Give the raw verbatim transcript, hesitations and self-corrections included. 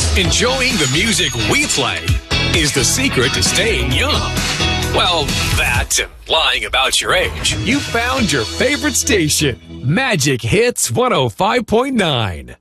Enjoying the music we play is the secret to staying young. Well, that and lying about your age. You found your favorite station, Magic Hits one oh five point nine.